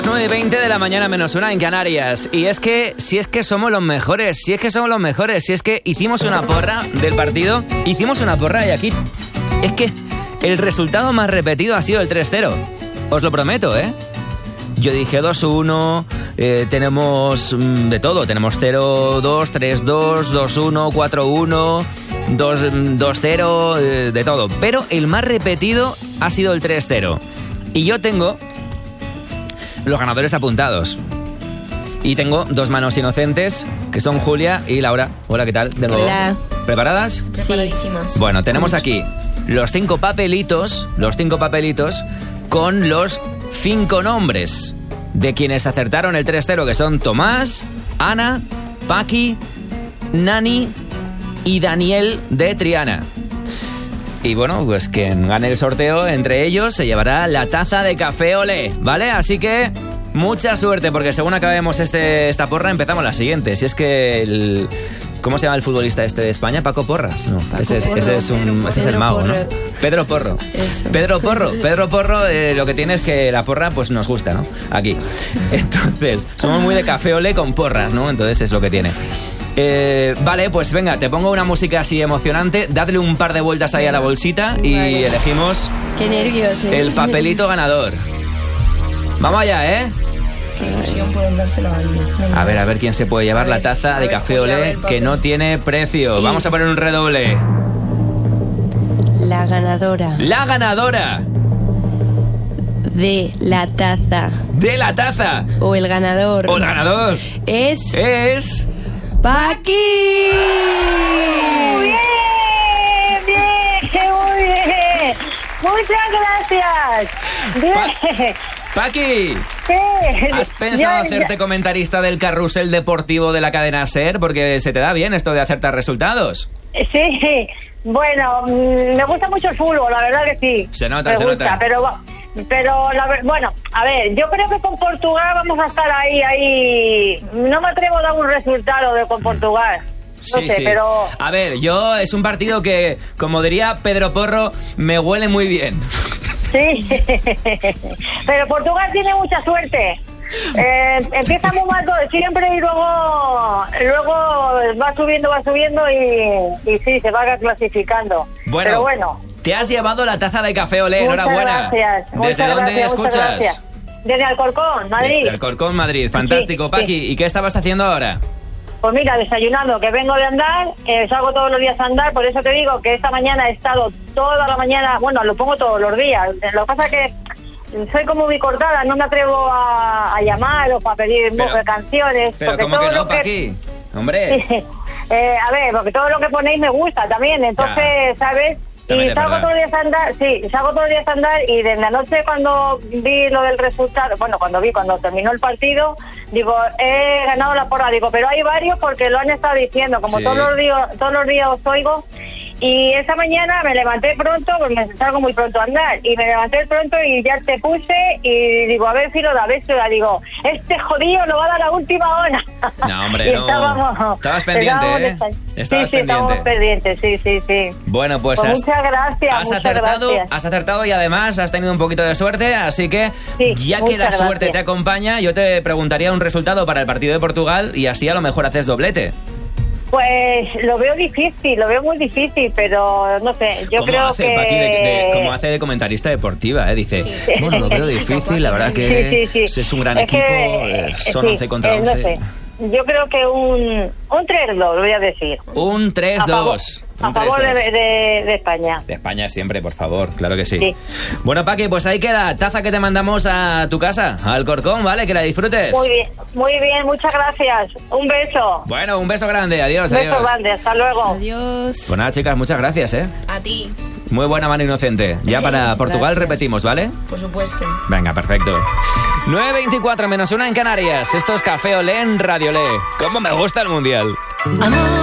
9:20 de la mañana menos una en Canarias. Y es que, si es que somos los mejores, si es que hicimos una porra del partido, hicimos una porra y aquí es que el resultado más repetido ha sido el 3-0. Os lo prometo, ¿eh? Yo dije 2-1, tenemos de todo, tenemos 0-2, 3-2, 2-1, 4-1, 2-0, de todo. Pero el más repetido ha sido el 3-0. Y yo tengo los ganadores apuntados. Y tengo dos manos inocentes, que son Julia y Laura. Hola, ¿qué tal? Hola. ¿Preparadas? Preparadísimas. Bueno, tenemos aquí los 5 papelitos con los 5 nombres de quienes acertaron el 3-0, que son Tomás, Ana, Paqui, Nani y Daniel de Triana. Y bueno, pues quien gane el sorteo entre ellos se llevará la taza de café Olé, ¿vale? Así que mucha suerte, porque según acabemos esta porra empezamos la siguiente. Si es que ¿cómo se llama el futbolista este de España? Paco Porras. No, ese es el mago, ¿no? Pedro Porro. Eso. Pedro Porro, lo que tiene es que la porra pues nos gusta, ¿no? Aquí. Entonces, somos muy de café Olé con porras, ¿no? Entonces es lo que tiene. Vale, pues venga, te pongo una música así emocionante. Dadle un par de vueltas ahí a la bolsita y elegimos. Qué nervios, el papelito ganador. Vamos allá, ¿eh? Qué ilusión pueden dárselo a alguien. A ver quién se puede llevar la taza de café Olé que no tiene precio. Vamos a poner un redoble. La ganadora. La ganadora de la taza. De la taza. O el ganador. O el ganador. Es Paqui. Muy bien. Muchas gracias. Bien. Paqui, ¿has pensado hacerte comentarista del carrusel deportivo de la cadena SER? Porque se te da bien esto de acertar resultados. Sí, bueno, me gusta mucho el fútbol, la verdad que sí. Se nota. Pero bueno, a ver, yo creo que con Portugal vamos a estar ahí. No me atrevo a dar un resultado con Portugal. No sé, pero... A ver, es un partido que, como diría Pedro Porro, me huele muy bien. Sí, pero Portugal tiene mucha suerte. Empieza muy mal siempre y luego va subiendo y sí, se va clasificando. Bueno, pero bueno. Te has llevado la taza de café Olé, enhorabuena. Gracias. ¿Desde dónde escuchas? Gracias. Desde Alcorcón, Madrid. Desde Alcorcón, Madrid, fantástico. Sí, Paqui, sí. ¿Y qué estabas haciendo ahora? Pues mira, desayunando, que vengo de andar, salgo todos los días a andar, por eso te digo que esta mañana he estado toda la mañana, bueno, lo pongo todos los días, lo que pasa es que soy como muy cortada, no me atrevo a llamar o para pedir canciones. Pero porque ¿cómo todo que no, lo que... Paqui? Hombre. A ver, porque todo lo que ponéis me gusta también, entonces, ¿sabes? Y salgo todos los días a andar, y desde anoche cuando vi lo del resultado, cuando terminó el partido, digo, he ganado la porra, digo, pero hay varios porque lo han estado diciendo, como todos los días os oigo. Y esa mañana me levanté pronto, pues me salgo muy pronto a andar, y me levanté pronto y ya te puse y digo, a ver si lo da, digo, este jodido lo va a dar a última hora. No, hombre, no. Estabas pendiente, ¿eh? Estabas pendiente. Estábamos pendientes, sí. Bueno, pues muchas gracias. Has acertado y además has tenido un poquito de suerte, así que ya que la suerte te acompaña, yo te preguntaría un resultado para el partido de Portugal y así a lo mejor haces doblete. Pues lo veo muy difícil, pero no sé, yo creo que... Paqui como hace de comentarista deportiva, dice, bueno, lo veo difícil, la verdad que es un gran equipo, son 11 contra 11. No sé. Yo creo que un 3-2, voy a decir. Un 3-2. A favor de España. De España siempre, por favor, claro que sí. Bueno, Paqui, pues ahí queda, taza que te mandamos a tu casa, a Alcorcón, ¿vale? Que la disfrutes. Muy bien, muchas gracias. Un beso. Bueno, un beso grande, adiós. Un beso grande, hasta luego. Adiós. Pues nada, chicas, muchas gracias, ¿eh? A ti. Muy buena mano inocente. Ya para Portugal repetimos, ¿vale? Por supuesto. Venga, perfecto. 9:24 menos una en Canarias. Esto es Café Olé en Radio Olé. ¿Cómo me gusta el Mundial?